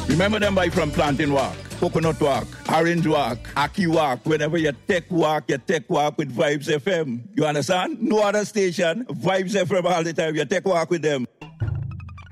Remember them by from planting walk, coconut walk, orange walk, aki walk. Whenever you take walk with Vibes FM. You understand? No other station, Vibes FM all the time. You take walk with them.